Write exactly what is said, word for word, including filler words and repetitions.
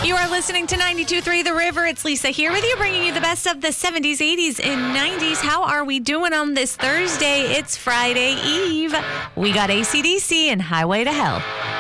You are listening to ninety-two point three The River. It's Lisa here with you, bringing you the best of the seventies, eighties, and nineties. How are we doing on this Thursday? It's Friday Eve. We got A C D C and Highway to Hell.